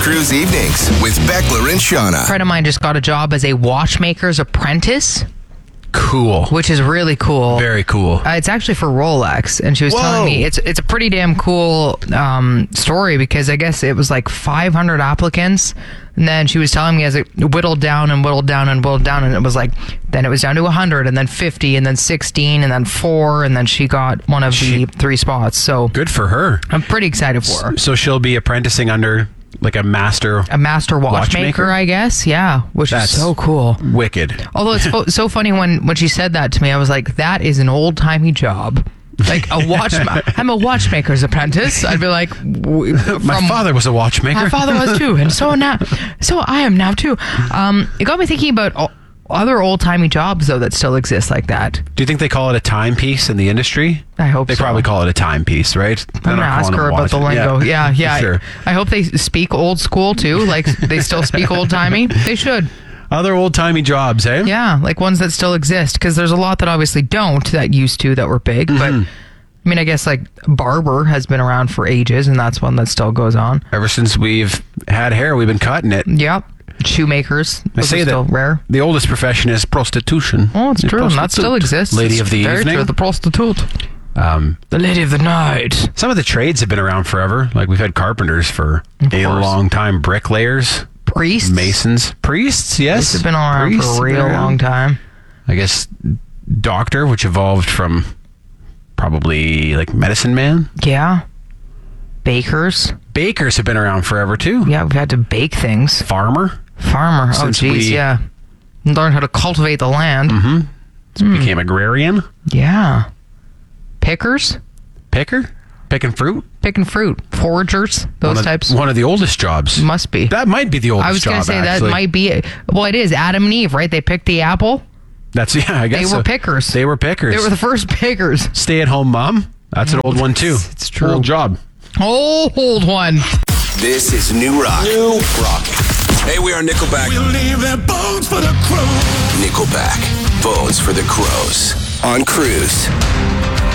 Cruise Evenings with Beckler and Shauna. A friend of mine just got a job as a watchmaker's apprentice, Cool. which is really cool. Very cool. It's actually for Rolex, and she was telling me it's a pretty damn cool story, because I guess it was like 500 applicants, and then she was telling me as it whittled down and whittled down and whittled down, and it was like, then it was down to 100, and then 50, and then 16, and then 4, and then she got one of the 3 spots. So Good for her. I'm pretty excited for her. So she'll be apprenticing under like a master Watchmaker, I guess. Yeah, which That's is so cool. Wicked. Although it's so funny when she said that to me, I was like, that is an old timey job. Like I'm a watchmaker's apprentice. I'd be like, My father was a watchmaker. my father was too, and so I am now too. It got me thinking about other old timey jobs though that still exist like that. Do you think they call it a timepiece in the industry? I hope they so. probably call it a timepiece, right? I'm gonna ask her about the lingo. Yeah. Sure. I hope they speak old school too. Like they still speak old timey. They should. Other old timey jobs, eh? Yeah, like ones that still exist, because there's a lot that obviously don't that used to that were big. But I mean, I guess like barber has been around for ages, and that's one that still goes on. Ever since we've had hair, we've been cutting it. Yep. Shoemakers. I Those say are that still rare. the oldest profession is prostitution. Oh, it's true. And that still Prostitute. exists. Lady It's of the very evening. True, the prostitute. The lady of the night. Some of the trades have been around forever. Like we've had carpenters for a course. long time, bricklayers, Priests. masons, priests. Yes, Priests have been around Priests for a have real been around. long time. I guess doctor, which evolved from probably like medicine man. Yeah. Bakers. Bakers have been around forever too. Yeah, we've had to bake things. Farmer. Farmer. Since oh, geez, we- yeah. Learn how to cultivate the land. Became agrarian. Yeah. Pickers. Picker. Picking fruit. Picking fruit. Foragers. Those types. One of the oldest jobs. Must be. That might be the oldest job. I was going to say actually. that might be it. Well, it is. Adam and Eve, right? They picked the apple. That's I guess They were so. pickers. They were pickers. They were the first pickers. Stay-at-home mom. That's an old one too. It's true. Old job. Old one. This is New Rock. New Rock. Hey, we are Nickelback. We'll leave their bones for the crow. Nickelback. Bones for the Crows. On Cruise.